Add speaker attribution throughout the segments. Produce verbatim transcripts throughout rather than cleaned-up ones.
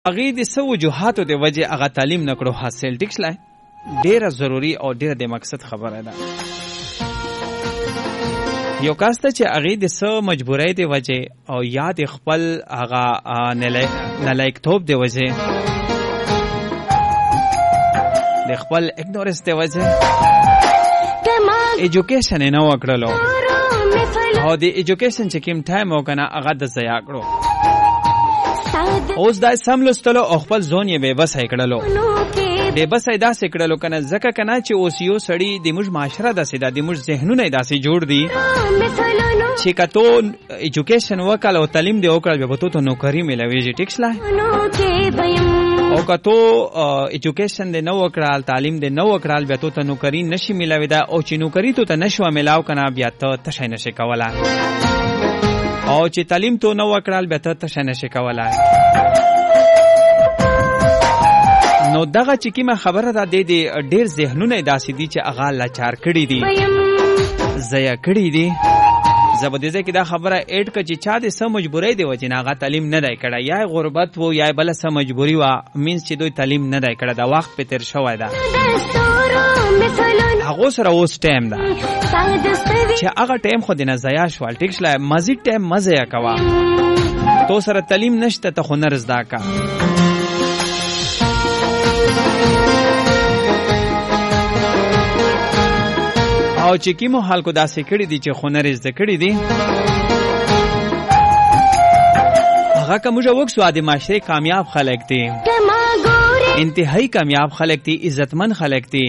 Speaker 1: هغه د سو وجوهاتو د وجه هغه تعلیم نکړو حاصل ټیک شلای ډیره ضروری او ډیره د مقصد خبره ده. یو کاسته چې هغه د سو مجبورۍ د وجه او یاد خپل هغه نلایق توپ د وجه د خپل اګنورنس د وجه ایجوکیشن نه وکړلو او د ایجوکیشن چې کوم ټایم وکنه هغه د ضایع کړو. اوس دا سملستلو او خپل ځون یې به بس کړلو به بس ایدا سکړلو کنه زکه کنه چې اوس یو سړی د موږ معاشره داسې د موږ ذهنونه داسې جوړ دي چې کتو ایجوکیشن وکړ او تعلیم دی وکړ به ته نوکری ملويږي ټیک شلا او کتو ایجوکیشن دی نو وکړال تعلیم دی نو وکړال به ته نوکری نشي ملوي دا او چې نوکری ته نشو ملاو کنه بیا ته تشه نشي کوله او چې تعلیم ته نو وکړال به ته تشه نشي کوله. نو دغه چې کیمه خبره ده د ډیر ذهنونه داسې دي چې اغا لاچار کړي دي ضایع کړي دي. زبردسته کې دا خبره اډ ک چې چا د سم مجبورۍ دی وجه نه تعلیم نه دی کړه یا غربت وو یا بل سم مجبوری وا مینس چې دوی تعلیم نه دی کړه دا وخت په تیر شوی دا هغه سره اوس ټایم دا چې هغه ټایم خو د نه ضایع شو ټیک شله مزید ټایم مزه یا کوا تو سره تعلیم نشته ته هنر زده کا او چې کیمو حال کو داسې کړی دي چې هنر زده کړی دي هغه کومه وکسو د معاشره کامیاب خلک دي انتهایی کامیاب خلک دي عزتمن خلک دي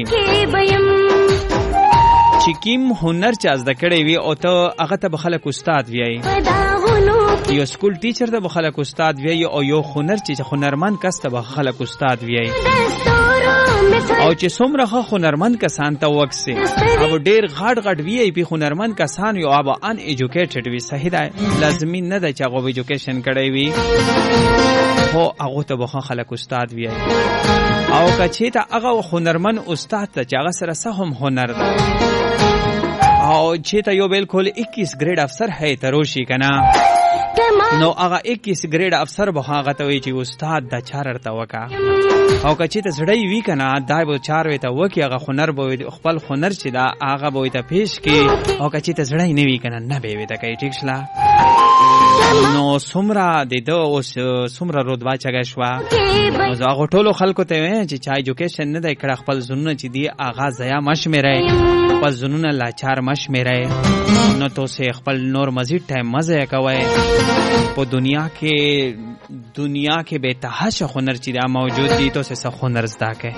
Speaker 1: چې کیم هنر چا زده کړی وي او ته هغه ته خلک استاد وي یو سکول ټیچر ته خلک استاد وي او یو هنر چې هنرمند کس ته خلک استاد وي او چې څومره هنرمند کسان ته وکسي او ډیر غټ غټ وی ای پی هنرمند کسان یو اب ان ایجوکیټډ وي صحیح ده لازمي نه ده چې هغه ایجوکیشن کړی وي هو هغه ته به خلک استاد وي او کچې ته هغه هنرمند استاد ته چې هغه سره سهم هنر ده او چې ته یو بالکل اکیس ګریډ افسر ہے تروشي کنا نو هغه اکیس ګریډ افسر به هغه ته وی چې استاد د چارته وکا او کچې ته زړی وی کنه دای به چار وی ته وکی هغه هنر به خپل هنر چې دا هغه به ته پیش کی او کچې ته زړی نه وی کنه نه به وی ته کوي ټیک شلا نو سمرا د دو اوس سمرا رودوا چګه شوا نو هغه ټولو خلکو ته چې چا ایجوکیشن نه دی کړ خپل زونه چې دی اغاز ضایع مشمره خپل زونه لاچار مشمره نو تو سه خپل نور مزید ټایم مزه کوي په دنیا کې دنیا کې به تهش هنر چې دا موجود دي تو سه هنر زده کې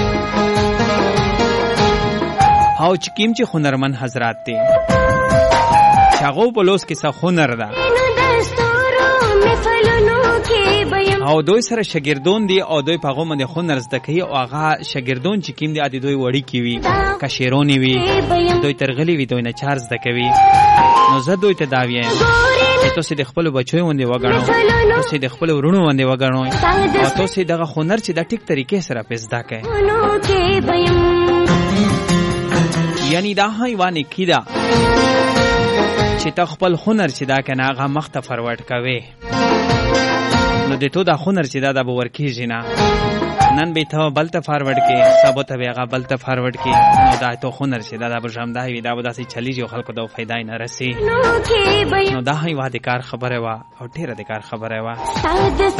Speaker 1: او چې کیم چې هنرمن حضرات دي چاغو پلوس کې څه هنر ده او دوی سره شاګردون دي او دوی په غومه د هنر زده کوي او هغه شاګردون چې کیم دي ادي دوی وړي کوي کشیرونی وي دوی ترغلی وي دوی نه چارز زده کوي نو زه دوی ته داوی تو سي د خپل بچو باندې وګڼو تو سي د خپل ورونو باندې وګڼو او تو سي دغه هنر چې د ټیک طریقې سره پېزدا کوي یعنی دا حیوان کیدا چې ته خپل هنر چې دا کنه هغه مخته فارورډ کوي نو د تو دا هنر چې دا د ورکیږي نه نن به ته بلته فارورډ کې سبا ته هغه بلته فارورډ کې نو دا ته هنر چې دا د برجام دا وی دا به داسې چلیږي خلکو ته فائدہ نه رسي نو دا هی واده کار خبره وا او ډیره د کار خبره وا